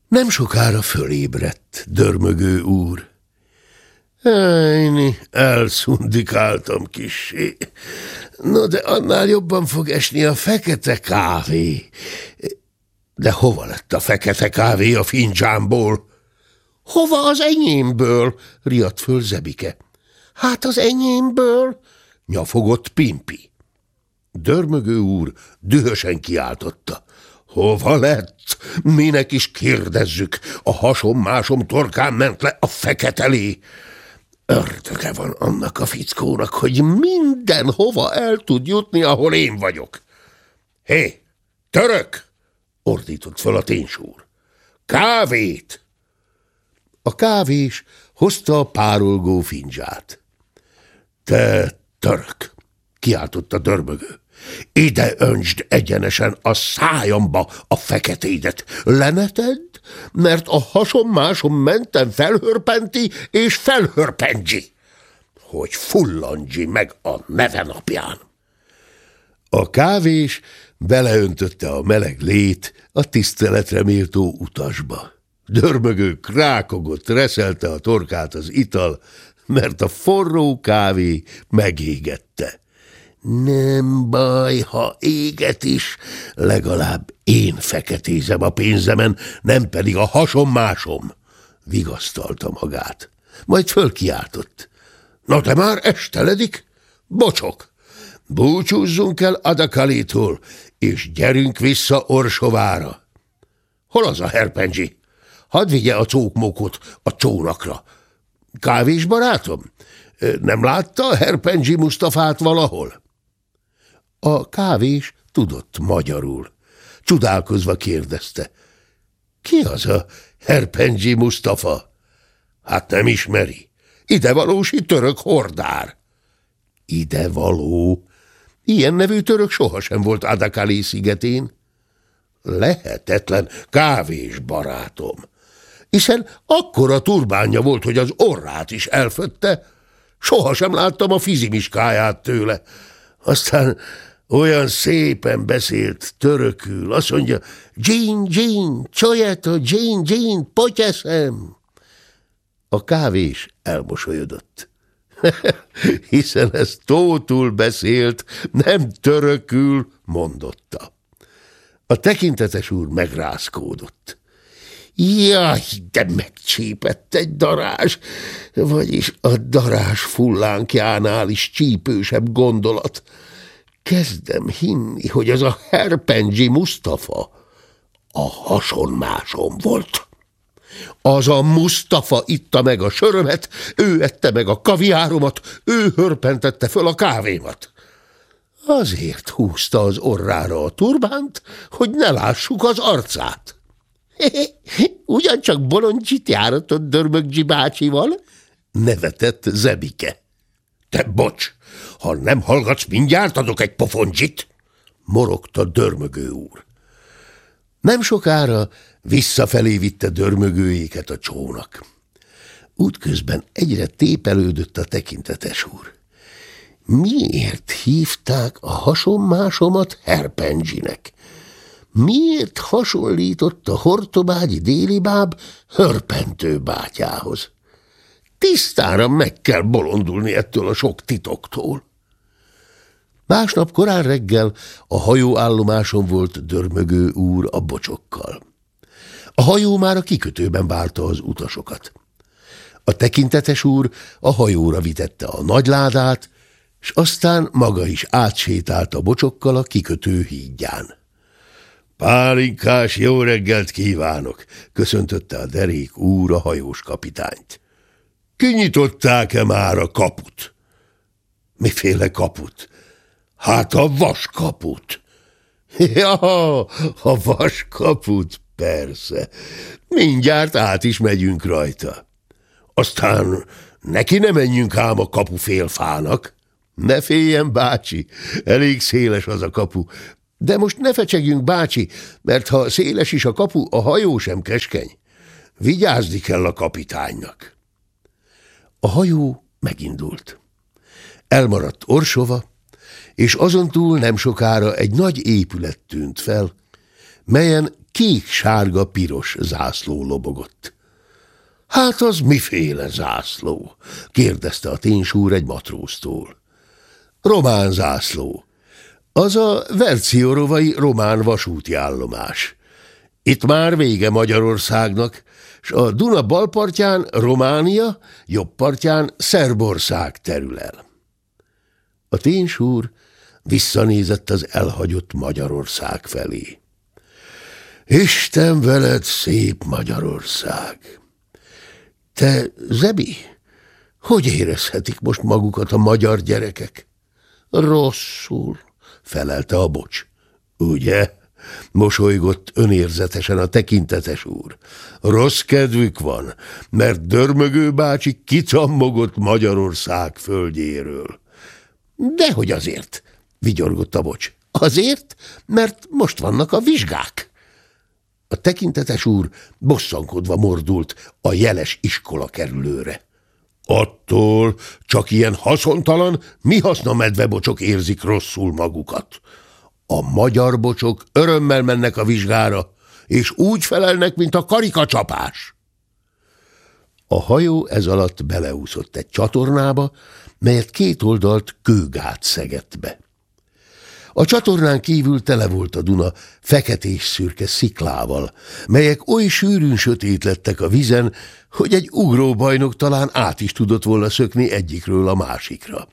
Nem sokára fölébredt Dörmögő úr. Ejni, elszundikáltam kissé. No, de annál jobban fog esni a fekete kávé. De hova lett a fekete kávé a fincsámból? Hova az enyémből? Riadt föl Zebike. Hát az enyémből? Nyafogott Pimpi. Dörmögő úr dühösen kiáltotta. Hova lett? Minek is kérdezzük? A hasom-másom torkán ment le a feketelé. Ördöge van annak a fickónak, hogy mindenhova el tud jutni, ahol én vagyok. Hé, török! Ordított föl a ténysúr. Kávét! A kávés hozta a párolgó fincsát. Te török! Kiáltotta Dörmögő. Ide öntsd egyenesen a szájamba a feketédet. Lenetedd, mert a hasom-másom mentem felhörpenti és felhörpentsi, hogy fullandzsi meg a neve napján. A kávés beleöntötte a meleg lét a tiszteletre méltó utasba. Dörmögő krákogott, reszelte a torkát az ital, mert a forró kávé megégette. Nem baj, ha éget is, legalább én feketézem a pénzemen, nem pedig a hasom-másom, vigasztalta magát. Majd fölkiáltott. Na de már esteledik? Bocsok! Búcsúzzunk el Adakalétól, és gyerünk vissza Orsovára. Hol az a herpengyi? Hadd vigye a cókmókot a csónakra. Kávés barátom, nem látta a herpengyi Mustafát valahol? A kávés tudott magyarul. Csodálkozva kérdezte. Ki az a herpengyi Mustafa? Hát nem ismeri. Idevalósi török hordár. Idevaló? Ilyen nevű török sohasem volt Adakalé szigetén. Lehetetlen, kávés barátom. Hiszen akkora turbánja volt, hogy az orrát is elfötte. Sohasem láttam a fizimiskáját tőle. Aztán olyan szépen beszélt törökül, azt mondja, Jean, csojeto, Jean, potyeszem. A kávés elmosolyodott. Hiszen ez tótul beszélt, nem törökül, mondotta. A tekintetes úr megrázkódott. Jaj, de megcsípett egy darázs, vagyis a darázs fullánkjánál is csípősebb gondolat. Kezdem hinni, hogy az a herpengyi Mustafa a hason-másom volt. Az a Mustafa itta meg a sörömet, ő ette meg a kaviáromat, ő hörpentette föl a kávémat. Azért húzta az orrára a turbánt, hogy ne lássuk az arcát. Ugyancsak bolondcsit járatott Dörmögyi bácsival? Nevetett Zebike. Te bocs, ha nem hallgatsz, mindjárt adok egy pofoncsit, morogta Dörmögő úr. Nem sokára visszafelé vitte Dörmögőjéket a csónak. Útközben egyre tépelődött a tekintetes úr. Miért hívták a hason-másomat herpengyinek? Miért hasonlított a hortobágyi délibáb hörpentő bátyához? Tisztára meg kell bolondulni ettől a sok titoktól. Másnap korán reggel a hajóállomáson volt Dörmögő úr a bocsokkal. A hajó már a kikötőben várta az utasokat. A tekintetes úr a hajóra vitette a nagyládát, s aztán maga is átsétált a bocsokkal a kikötő hídján. Pálinkás, jó reggelt kívánok, köszöntötte a derék úr a hajós kapitányt. Kinyitották-e már a kaput? Miféle kaput? Hát a vaskaput. Ja, a vaskaput, persze. Mindjárt át is megyünk rajta. Aztán neki ne menjünk ám a kapufélfának. Ne féljen, bácsi, elég széles az a kapu. De most ne fecsegjünk, bácsi, mert ha széles is a kapu, a hajó sem keskeny. Vigyázni kell a kapitánynak. A hajó megindult. Elmaradt Orsova, és azontúl nem sokára egy nagy épület tűnt fel, melyen kék-sárga-piros zászló lobogott. Hát az miféle zászló? kérdezte a ténsúr egy matróztól. Román zászló. Az a verciórovai román vasúti állomás. Itt már vége Magyarországnak, s a Duna bal partján Románia, jobb partján Szerbország terül el. A ténsúr visszanézett az elhagyott Magyarország felé. Isten veled, szép Magyarország! Te, Zebi, hogy érezhetik most magukat a magyar gyerekek? Rosszul, felelte a bocs. Ugye? Mosolygott önérzetesen a tekintetes úr. Rossz kedvük van, mert Dörmögő bácsi kicammogott Magyarország földjéről. Dehogy azért, vigyorgott a bocs. Azért, mert most vannak a vizsgák. A tekintetes úr bosszankodva mordult a jeles iskola kerülőre. Attól csak ilyen haszontalan, mi haszna medvebocsok érzik rosszul magukat. A magyar bocsok örömmel mennek a vizsgára, és úgy felelnek, mint a karikacsapás. A hajó ez alatt beleúszott egy csatornába, melyet két oldalt kőgát szegett be. A csatornán kívül tele volt a Duna feketés-szürke sziklával, melyek oly sűrűn sötétlettek a vízen, hogy egy ugróbajnok talán át is tudott volna szökni egyikről a másikra.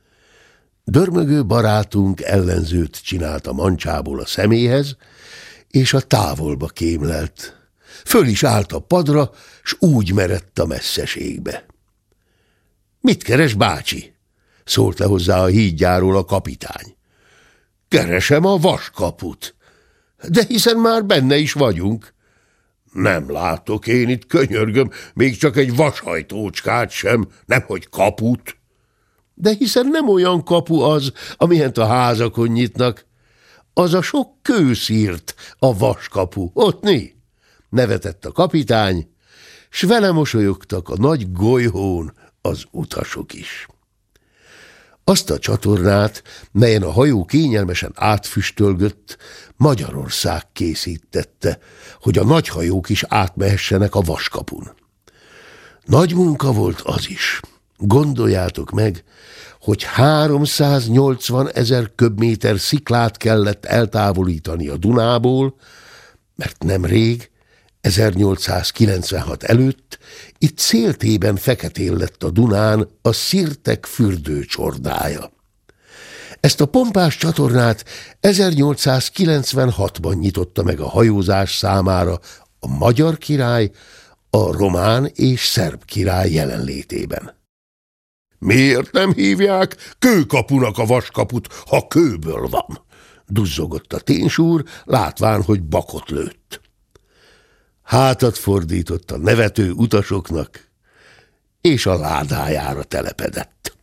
Dörmögő barátunk ellenzőt csinált a mancsából a szeméhez, és a távolba kémlelt. Föl is állt a padra, s úgy merett a messzeségbe. – Mit keres, bácsi? – szólt le hozzá a hídjáról a kapitány. – Keresem a vaskaput. De hiszen már benne is vagyunk. Nem látok én itt, könyörgöm, még csak egy vashajtócskát sem, nemhogy kaput. De hiszen nem olyan kapu az, amilyent a házakon nyitnak. Az a sok kőszírt, a vaskapu, ott né? Nevetett a kapitány, s vele mosolyogtak a nagy golyhón az utasok is. Azt a csatornát, melyen a hajó kényelmesen átfüstölgött, Magyarország készítette, hogy a nagy hajók is átmehessenek a vaskapun. Nagy munka volt az is. Gondoljátok meg, hogy 380 000 köbméter sziklát kellett eltávolítani a Dunából, mert nemrég, 1896 előtt itt széltében feketén lett a Dunán a szirtek fürdőcsordája. Ezt a pompás csatornát 1896-ban nyitotta meg a hajózás számára a magyar király, a román és szerb király jelenlétében. Miért nem hívják kőkapunak a vaskaput, ha kőből van? Duzzogott a ténsúr, látván, hogy bakot lőtt. Hátat fordított a nevető utasoknak, és a ládájára telepedett.